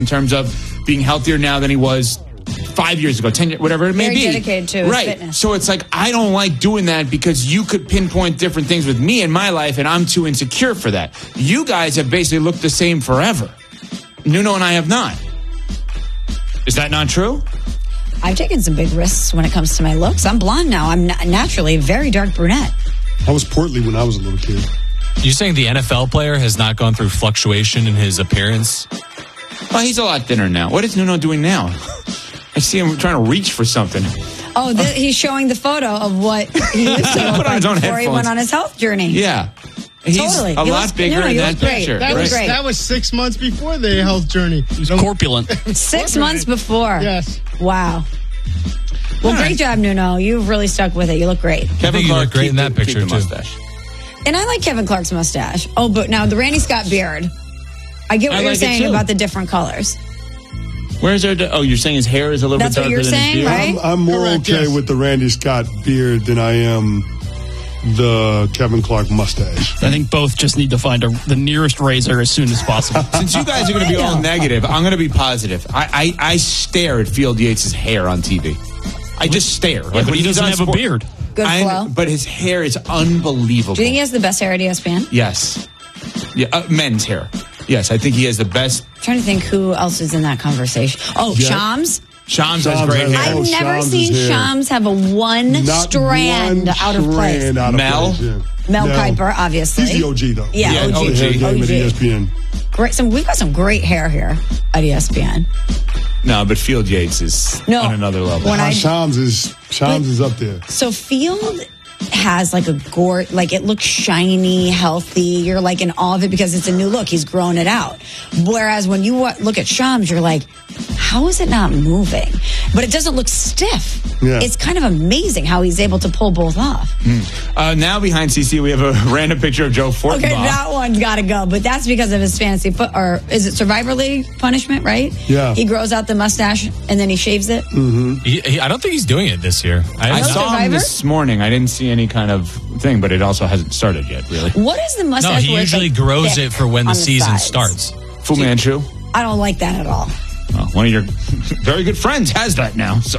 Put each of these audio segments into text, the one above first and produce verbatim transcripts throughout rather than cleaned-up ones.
in terms of being healthier now than he was five years ago, ten years, whatever it may Very be. dedicated to his right. fitness. So it's like, I don't like doing that because you could pinpoint different things with me in my life, and I'm too insecure for that. You guys have basically looked the same forever. Nuno and I have not. Is that not true? I've taken some big risks when it comes to my looks. I'm blonde now. I'm na- naturally a very dark brunette. I was portly when I was a little kid. You're saying the N F L player has not gone through fluctuation in his appearance? Well, he's a lot thinner now. What is Nuno doing now? I see him trying to reach for something. Oh, th- he's showing the photo of what he used to look Put on like his own before he headphones. went on his health journey. Yeah. He's Totally. a He lot looks- bigger no, in he that looks great. picture. That right? was Great. that was six months before the health journey. He's corpulent. Six months before. Yes. Wow. Well, All great right. job, Nuno. You've really stuck with it. You look great. Kevin you Clark look great keep in that the- keep picture, the too. mustache. And I like Kevin Clark's mustache. Oh, but now the Randy Scott beard. I get what I you're like it saying too. about the different colors. Where's there? Oh, you're saying his hair is a little That's bit what darker you're than saying, his beard? right? I'm, I'm more Correct, okay yes. with the Randy Scott beard than I am the Kevin Clark mustache. I think both just need to find a, the nearest razor as soon as possible. Since you guys are going to be all negative, I'm going to be positive. I, I, I stare at Field Yates' hair on T V. I just stare. Like but when he he's doesn't on have a sport- beard. Good I- flow. But his hair is unbelievable. Do you think he has the best hair at E S P N? Yes. Yeah, uh, men's hair. Yes, I think he has the best. I'm trying to think who else is in that conversation. Oh, Yeah. Shams. Shams has Shams great has- hair. Oh, I've never Shams' seen hair. Shams have a one Not strand one out of place. strand out of Mel? place, yeah. Mel No. Kiper, obviously. He's the O G, though. Yeah, Yeah, O G. O G. Hair game at O G. E S P N. Great. So we've got some great hair here at E S P N. No, but Field Yates is No. on another level. When I- Shams is Shams is up there. So Field has like a gore, like it looks shiny, healthy. You're like in awe of it because it's a new look. He's grown it out. Whereas when you wa- look at Shams, you're like, how is it not moving? But it doesn't look stiff. Yeah. It's kind of amazing how he's able to pull both off. Uh, now behind C C, we have a random picture of Joe Fortenbaugh. Okay, that one's got to go. But that's because of his fantasy foot, or is it Survivor League punishment, right? Yeah. He grows out the mustache and then he shaves it. He, he, I don't think he's doing it this year. I, I No saw him Survivor? this morning. I didn't see any kind of thing, but it also hasn't started yet, really. What is the no, mustache? he where it's, usually like, grows thick it for when the on season sides? starts. Fu Manchu. I don't like that at all. Well, one of your very good friends has that now, so.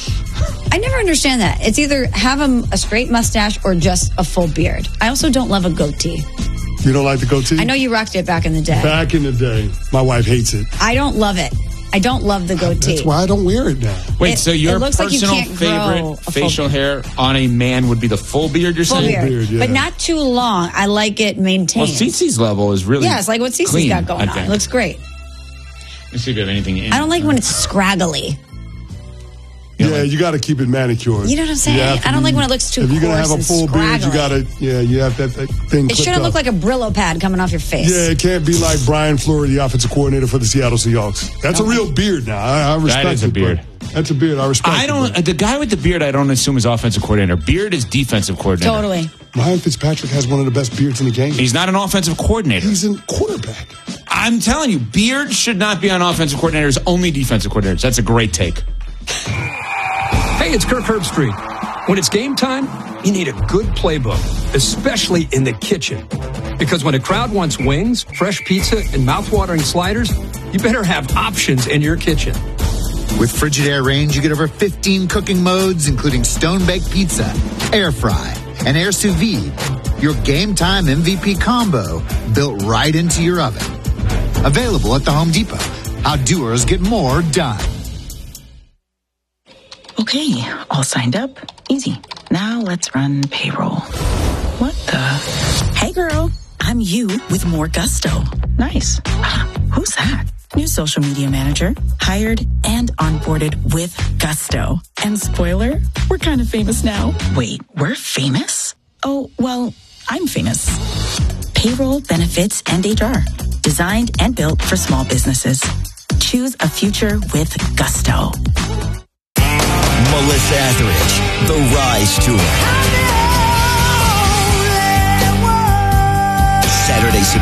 I never understand that. It's either have a, a straight mustache or just a full beard. I also don't love a goatee. You don't like the goatee? I know you rocked it back in the day. Back in the day, my wife hates it. I don't love it. I don't love the goatee. That's why I don't wear it now. Wait, It- so it your looks like you personal can't grow a favorite full facial beard. hair on a man would be the full beard, you're Full saying? beard, beard, yeah. but not too long. I like it maintained. Well, Cece's level is really yeah, it's like what Cece's clean, got going I on. think. It looks great. Let's see if you have anything in. I don't like when it's scraggly. Yeah, you got to keep it manicured. You know what I'm saying? You have to I don't be- like when it looks too If you're gonna coarse have a and full beard, you scraggly. got to, yeah, you have that, that thing. It clipped shouldn't look up. like a Brillo pad coming off your face. Yeah, it can't be like Brian Flores, the offensive coordinator for the Seattle Seahawks. That's a real beard now. I, I respect is a it, beard. but That's a beard. I respect I it, don't. but The guy with the beard, I don't assume is offensive coordinator. Beard is defensive coordinator. Totally. Ryan Fitzpatrick has one of the best beards in the game. He's not an offensive coordinator. He's a quarterback. I'm telling you, beard should not be on offensive coordinators. Only defensive coordinators. That's a great take. Hey, it's Kirk Herbstreit. When it's game time, you need a good playbook, especially in the kitchen. Because when a crowd wants wings, fresh pizza, and mouthwatering sliders, you better have options in your kitchen. With Frigidaire Range, you get over fifteen cooking modes, including stone-baked pizza, air fry, and air sous vide. Your game time M V P combo built right into your oven. Available at the Home Depot. How doers get more done. Okay, all signed up. Easy. Now let's run payroll. What the? Hey girl, I'm you with more gusto. Nice. Ah, who's that? New social media manager, hired and onboarded with gusto. And spoiler, we're kind of famous now. Wait, we're famous? Oh, well, I'm famous. Payroll, benefits, and H R. Designed and built for small businesses. Choose a future with gusto. Melissa Etheridge, The Rise Tour. Saturday,